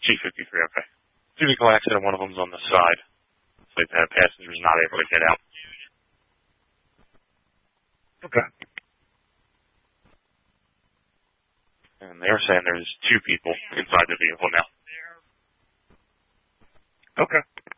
253, okay. Vehicle accident, one of them's on the side. So the passenger's not able to get out. Okay. And they're saying there's 2 people inside the vehicle now. Okay.